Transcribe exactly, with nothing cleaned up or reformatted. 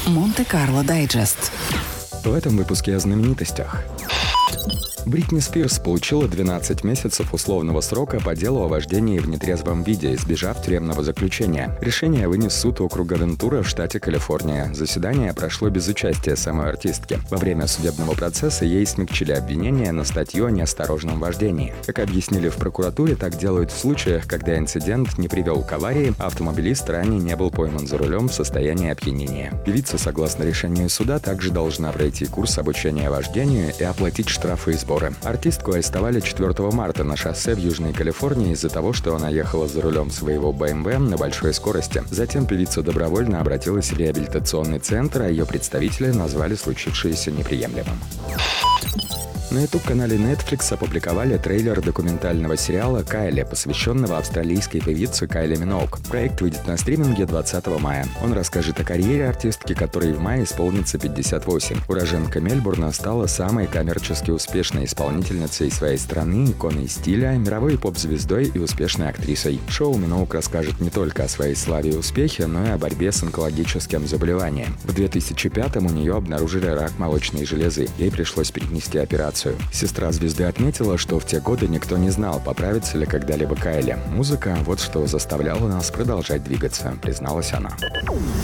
Монте-Карло Дайджест. В этом выпуске о знаменитостях. Бритни Спирс получила двенадцать месяцев условного срока по делу о вождении в нетрезвом виде, избежав тюремного заключения. Решение вынес суд округа Вентура в штате Калифорния. Заседание прошло без участия самой артистки. Во время судебного процесса ей смягчили обвинения на статью о неосторожном вождении. Как объяснили в прокуратуре, так делают в случаях, когда инцидент не привел к аварии, а автомобилист ранее не был пойман за рулем в состоянии опьянения. Певица, согласно решению суда, также должна пройти курс обучения вождению и оплатить штрафы и сборы. Артистку арестовали четвёртого марта на шоссе в Южной Калифорнии из-за того, что она ехала за рулем своего бэ эм вэ на большой скорости. Затем певица добровольно обратилась в реабилитационный центр, а ее представители назвали случившееся неприемлемым. На ютуб-канале Netflix опубликовали трейлер документального сериала «Кайли», посвященного австралийской певице Кайли Миноуг. Проект выйдет на стриминге двадцатого мая. Он расскажет о карьере артистки, которой в мае исполнится пятьдесят восемь. Уроженка Мельбурна стала самой коммерчески успешной исполнительницей своей страны, иконой стиля, мировой поп-звездой и успешной актрисой. Шоу Миноуг расскажет не только о своей славе и успехе, но и о борьбе с онкологическим заболеванием. В две тысячи пятом у нее обнаружили рак молочной железы. Ей пришлось перенести операцию. Сестра звезды отметила, что в те годы никто не знал, поправится ли когда-либо Кайли. Музыка — вот что заставляло нас продолжать двигаться, призналась она.